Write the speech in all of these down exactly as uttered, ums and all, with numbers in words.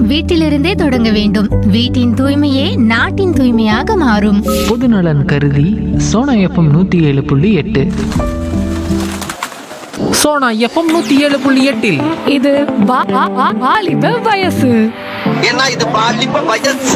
வீட்டிலிருந்தே தொடங்க வேண்டும். வீட்டின் தூய்மையே நாட்டின் தூய்மையாக மாறும். பொதுநலன் கருதி சோனா எஃப்எம் நூற்றி ஏழு புள்ளி எட்டு. சோனா எஃப்எம் நூற்றி ஏழு புள்ளி எட்டில் இது வா- வா- வா- வாலிப வயசு. ஏன்னா இது பாலிப்ப வயசு.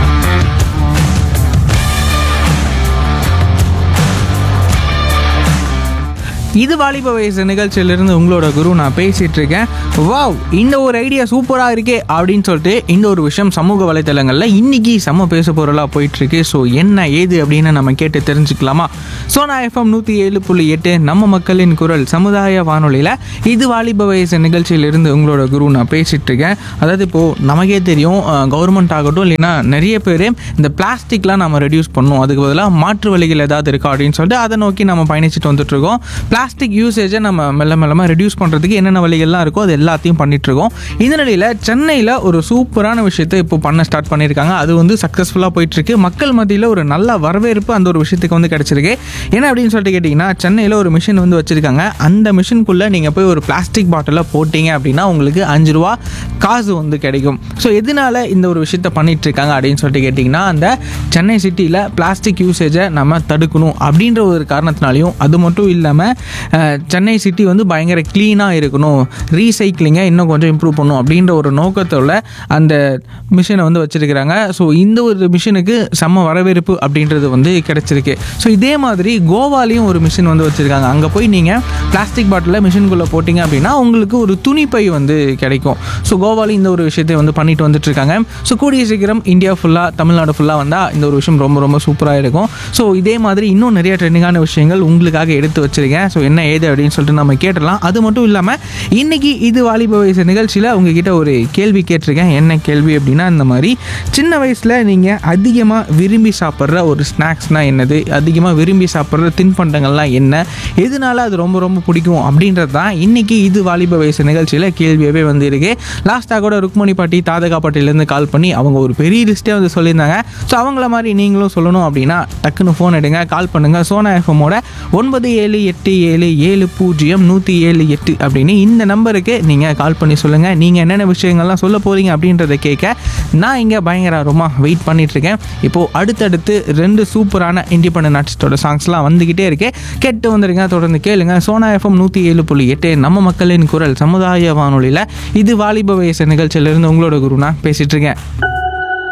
இது வாலிப வயசு நிகழ்ச்சியிலிருந்து உங்களோட குரு நான் பேசிகிட்டு இருக்கேன். வாவ், இந்த ஒரு ஐடியா சூப்பராக இருக்கே அப்படின்னு சொல்லிட்டு இந்த ஒரு விஷயம் சமூக வலைத்தளங்களில் இன்றைக்கி செம்ம பேச பொருளாக போயிட்டுருக்கு. ஸோ என்ன ஏது அப்படின்னு நம்ம கேட்டு தெரிஞ்சுக்கலாமா? சோனா எஃப்எம் நூற்றி ஏழு புள்ளி எட்டு நம்ம மக்களின் குரல் சமுதாய வானொலியில் இது வாலிப வயசு நிகழ்ச்சியிலிருந்து உங்களோட குரு நான் பேசிகிட்டு இருக்கேன். அதாவது இப்போது நமக்கே தெரியும், கவர்மெண்ட் ஆகட்டும் இல்லைன்னா நிறைய பேர் இந்த பிளாஸ்டிக்லாம் நம்ம ரெடியூஸ் பண்ணணும், அதுக்கு பதிலாக மாற்று வழிகள் ஏதாவது இருக்கா அப்படின்னு சொல்லிட்டு அதை நோக்கி நம்ம பயணிச்சுட்டு வந்துட்டுருக்கோம். பிளாஸ்டிக் யூசேஜை நம்ம மெல்ல மெல்லமாக ரெடியூஸ் பண்ணுறதுக்கு என்னென்ன வழிகள்லாம் இருக்கோ அது எல்லாத்தையும் பண்ணிகிட்ருக்கோம். இந்த நிலையில் சென்னையில் ஒரு சூப்பரான விஷயத்தை இப்போ பண்ண ஸ்டார்ட் பண்ணியிருக்காங்க. அது வந்து சக்ஸஸ்ஃபுல்லாக போயிட்டுருக்கு. மக்கள் மத்தியில் ஒரு நல்ல வரவேற்பு அந்த ஒரு விஷயத்துக்கு வந்து கிடச்சிருக்கு. என்ன அப்படின்னு சொல்லிட்டு கேட்டிங்கன்னா, சென்னையில் ஒரு மிஷின் வந்து வச்சுருக்காங்க. அந்த மிஷினுக்குள்ளே நீங்கள் போய் ஒரு பிளாஸ்டிக் பாட்டிலை போட்டிங்க அப்படின்னா உங்களுக்கு அஞ்சு ரூபா காசு வந்து கிடைக்கும். ஸோ எதனால இந்த ஒரு விஷயத்த பண்ணிகிட்ருக்காங்க அப்படின்னு சொல்லிட்டு கேட்டிங்கன்னா, அந்த சென்னை சிட்டியில் பிளாஸ்டிக் யூசேஜை நம்ம தடுக்கணும் அப்படின்ற ஒரு காரணத்தினாலையும், அது மட்டும் இல்லாமல் சென்னை சிட்டி வந்து பயங்கர க்ளீனாக இருக்கணும், ரீசைக்ளிங்கை இன்னும் கொஞ்சம் இம்ப்ரூவ் பண்ணணும் அப்படின்ற ஒரு நோக்கத்தோட அந்த மிஷினை வந்து வச்சுருக்கிறாங்க. ஸோ இந்த ஒரு மிஷினுக்கு செம்ம வரவேற்பு அப்படின்றது வந்து கிடச்சிருக்கு. ஸோ இதே மாதிரி கோவாலையும் ஒரு மிஷின் வந்து வச்சுருக்காங்க. அங்கே போய் நீங்கள் பிளாஸ்டிக் பாட்டிலில் மிஷினுக்குள்ளே போட்டிங்க அப்படின்னா உங்களுக்கு ஒரு துணிப்பை வந்து கிடைக்கும். ஸோ கோவாலையும் இந்த ஒரு விஷயத்தை வந்து பண்ணிட்டு வந்துட்டுருக்காங்க. ஸோ கூடிய சீக்கிரம் இந்தியா ஃபுல்லாக, தமிழ்நாடு ஃபுல்லாக வந்தால் இந்த ஒரு விஷயம் ரொம்ப ரொம்ப சூப்பராக இருக்கும். ஸோ இதே மாதிரி இன்னும் நிறைய ட்ரெண்டிங்கான விஷயங்கள் உங்களுக்காக எடுத்து வச்சுருக்கேன். ஸோ என்ன ஏது அப்படின்னு சொல்லிட்டு நம்ம கேட்டலாம். அது மட்டும் இல்லாமல் இன்றைக்கி இது வாலிப வயசு நிகழ்ச்சியில் உங்ககிட்ட ஒரு கேள்வி கேட்டிருக்கேன். என்ன கேள்வி அப்படின்னா, இந்த மாதிரி சின்ன வயசில் நீங்கள் அதிகமாக விரும்பி சாப்பிட்ற ஒரு ஸ்நாக்ஸ்னால் என்னது, அதிகமாக விரும்பி சாப்பிட்ற தின்பண்டங்கள்லாம் என்ன, எதனால அது ரொம்ப ரொம்ப பிடிக்கும் அப்படின்றது தான் இன்றைக்கி இது வாலிப வயசு நிகழ்ச்சியில் கேள்வியாகவே வந்து இருக்கு. லாஸ்ட்டாக கூட ருக்மணி பாட்டி தாதகா பாட்டிலேருந்து கால் பண்ணி அவங்க ஒரு பெரிய லிஸ்ட்டே வந்து சொல்லியிருந்தாங்க. ஸோ அவங்கள மாதிரி நீங்களும் சொல்லணும் அப்படின்னா டக்குன்னு ஃபோன் எடுங்க, கால் பண்ணுங்கள். சோனா எஃப்எம்மோட ஒன்பது ஏழு எட்டு ஏழு ஏழு பூஜ்ஜியம் நூற்றி ஏழு எட்டு அப்படின்னு இந்த நம்பருக்கு நீங்கள் கால் பண்ணி சொல்லுங்கள். நீங்கள் என்னென்ன விஷயங்கள்லாம் சொல்ல போகிறீங்க அப்படின்றத கேட்க நான் இங்கே பயங்கர ரொம்ப வெயிட் பண்ணிகிட்ருக்கேன். இப்போது அடுத்தடுத்து ரெண்டு சூப்பரான இண்டிபெண்டன்ட் ஆர்டிஸ்டோட சாங்ஸ்லாம் வந்துக்கிட்டே இருக்கு. கேட்டு வந்துடுங்க, தொடர்ந்து கேளுங்க. சோனா எஃப்எம் நூற்றி ஏழு புள்ளி எட்டு நம்ம மக்களின் குரல் சமுதாய வானொலியில் இது வாலிப வயசு நிகழ்ச்சியிலிருந்து உங்களோட குரு நான் பேசிகிட்ருக்கேன்.